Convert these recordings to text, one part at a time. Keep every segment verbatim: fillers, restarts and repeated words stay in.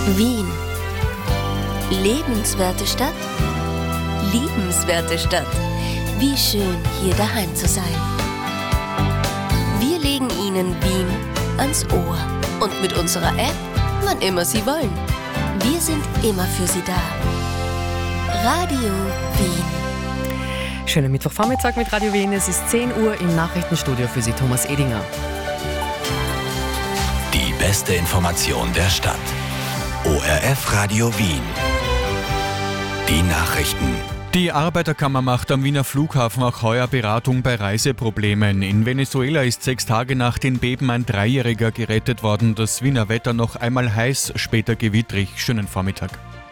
Wien. Lebenswerte Stadt, liebenswerte Stadt. Wie schön, hier daheim zu sein. Wir legen Ihnen Wien ans Ohr. Und mit unserer App, wann immer Sie wollen. Wir sind immer für Sie da. Radio Wien. Schönen Mittwochvormittag mit Radio Wien. Es ist zehn Uhr im Nachrichtenstudio für Sie, Thomas Edinger. Die beste Information der Stadt. O R F Radio Wien. Die Nachrichten. Die Arbeiterkammer macht am Wiener Flughafen auch heuer Beratung bei Reiseproblemen. In Venezuela ist sechs Tage nach den Beben ein Dreijähriger gerettet worden. Das Wiener Wetter noch einmal heiß, später gewittrig. Schönen Vormittag.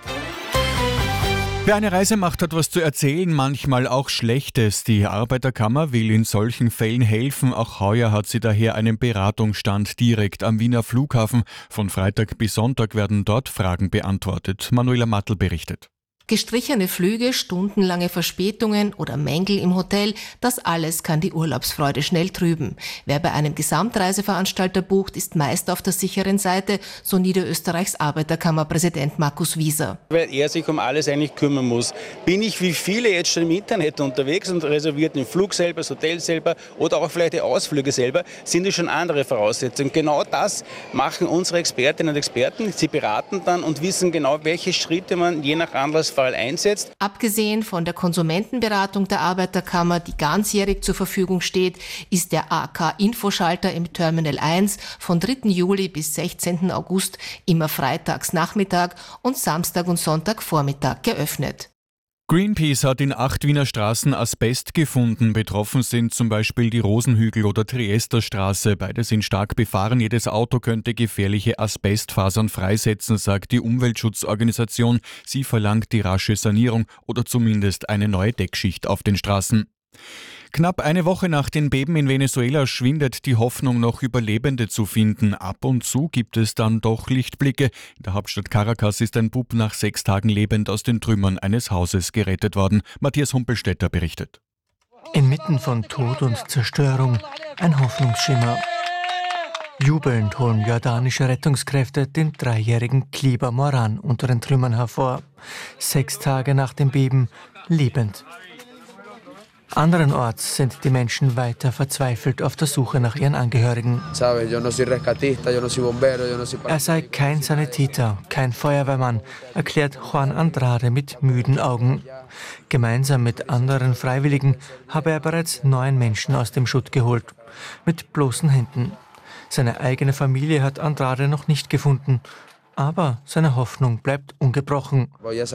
Wer eine Reise macht, hat was zu erzählen, manchmal auch Schlechtes. Die Arbeiterkammer will in solchen Fällen helfen. Auch heuer hat sie daher einen Beratungsstand direkt am Wiener Flughafen. Von Freitag bis Sonntag werden dort Fragen beantwortet. Manuela Mattl berichtet. Gestrichene Flüge, stundenlange Verspätungen oder Mängel im Hotel, das alles kann die Urlaubsfreude schnell trüben. Wer bei einem Gesamtreiseveranstalter bucht, ist meist auf der sicheren Seite, so Niederösterreichs Arbeiterkammerpräsident Markus Wieser. Weil er sich um alles eigentlich kümmern muss. Bin ich wie viele jetzt schon im Internet unterwegs und reserviert den Flug selber, das Hotel selber oder auch vielleicht die Ausflüge selber, sind es schon andere Voraussetzungen. Genau das machen unsere Expertinnen und Experten. Sie beraten dann und wissen genau, welche Schritte man je nach Anlass einsetzt. Abgesehen von der Konsumentenberatung der Arbeiterkammer, die ganzjährig zur Verfügung steht, ist der A K-Infoschalter im Terminal eins von dritten Juli bis sechzehnten August immer freitags Nachmittag und Samstag und Sonntag Vormittag geöffnet. Greenpeace hat in acht Wiener Straßen Asbest gefunden. Betroffen sind zum Beispiel die Rosenhügel- oder Triesterstraße. Beide sind stark befahren. Jedes Auto könnte gefährliche Asbestfasern freisetzen, sagt die Umweltschutzorganisation. Sie verlangt die rasche Sanierung oder zumindest eine neue Deckschicht auf den Straßen. Knapp eine Woche nach den Beben in Venezuela schwindet die Hoffnung, noch Überlebende zu finden. Ab und zu gibt es dann doch Lichtblicke. In der Hauptstadt Caracas ist ein Bub nach sechs Tagen lebend aus den Trümmern eines Hauses gerettet worden. Matthias Humpelstädter berichtet. Inmitten von Tod und Zerstörung ein Hoffnungsschimmer. Jubelnd holen jordanische Rettungskräfte den dreijährigen Kliber Moran unter den Trümmern hervor. Sechs Tage nach dem Beben lebend. Anderenorts sind die Menschen weiter verzweifelt auf der Suche nach ihren Angehörigen. Er sei kein Sanitäter, kein Feuerwehrmann, erklärt Juan Andrade mit müden Augen. Gemeinsam mit anderen Freiwilligen habe er bereits neun Menschen aus dem Schutt geholt, mit bloßen Händen. Seine eigene Familie hat Andrade noch nicht gefunden. Aber seine Hoffnung bleibt ungebrochen.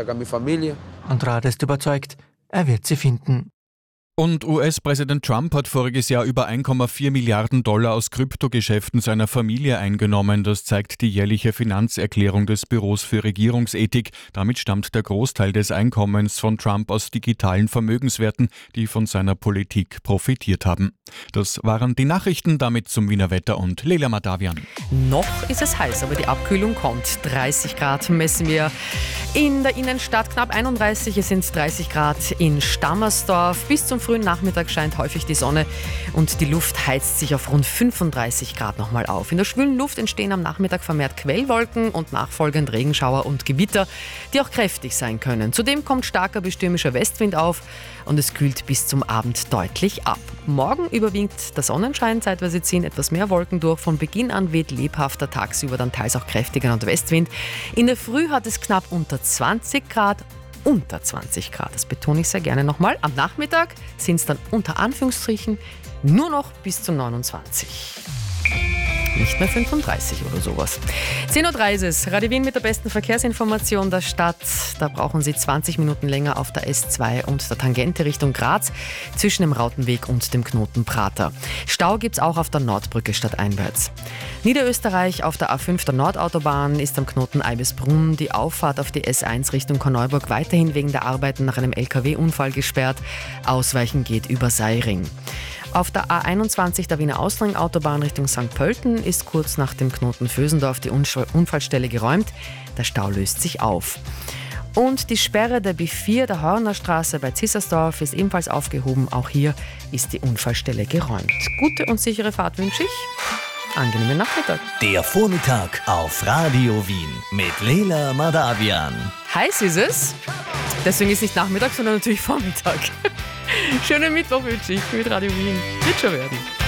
Andrade ist überzeugt, er wird sie finden. Und U S-Präsident Trump hat voriges Jahr über ein Komma vier Milliarden Dollar aus Kryptogeschäften seiner Familie eingenommen. Das zeigt die jährliche Finanzerklärung des Büros für Regierungsethik. Damit stammt der Großteil des Einkommens von Trump aus digitalen Vermögenswerten, die von seiner Politik profitiert haben. Das waren die Nachrichten, damit zum Wiener Wetter und Leila Madavian. Noch ist es heiß, aber die Abkühlung kommt. dreißig Grad messen wir in der Innenstadt, knapp einunddreißig, es sind dreißig Grad in Stammersdorf. Bis zum frühen Nachmittag scheint häufig die Sonne und die Luft heizt sich auf rund fünfunddreißig Grad nochmal auf. In der schwülen Luft entstehen am Nachmittag vermehrt Quellwolken und nachfolgend Regenschauer und Gewitter, die auch kräftig sein können. Zudem kommt starker bis stürmischer Westwind auf und es kühlt bis zum Abend deutlich ab. Morgen überwiegt der Sonnenschein, zeitweise ziehen etwas mehr Wolken durch. Von Beginn an weht lebhafter, tagsüber dann teils auch kräftiger Nordwestwind. In der Früh hat es knapp unter zwanzig Grad. Unter zwanzig Grad, das betone ich sehr gerne nochmal. Am Nachmittag sind es dann unter Anführungsstrichen nur noch bis zu neunundzwanzig. Nicht mehr fünfunddreißig oder sowas. zehn Uhr drei ist es. Radio Wien mit der besten Verkehrsinformation der Stadt. Da brauchen Sie zwanzig Minuten länger auf der S zwei und der Tangente Richtung Graz zwischen dem Rautenweg und dem Knoten Prater. Stau gibt es auch auf der Nordbrücke stadteinwärts. Niederösterreich auf der A fünf der Nordautobahn ist am Knoten Eibisbrunn die Auffahrt auf die S eins Richtung Korneuburg weiterhin wegen der Arbeiten nach einem L K W-Unfall gesperrt. Ausweichen geht über Seiring. Auf der A einundzwanzig der Wiener Ausring-Autobahn Richtung Sankt Pölten ist kurz nach dem Knoten Vösendorf die Unfallstelle geräumt. Der Stau löst sich auf. Und die Sperre der B vier der Hörnerstraße bei Zissersdorf ist ebenfalls aufgehoben. Auch hier ist die Unfallstelle geräumt. Gute und sichere Fahrt wünsche ich. angenehmen Nachmittag. Der Vormittag auf Radio Wien mit Leila Madavian. Heiß ist es, deswegen ist nicht Nachmittag, sondern natürlich Vormittag. Schönen Mittwoch wünsche ich mit Radio Wien. Wird schon werden.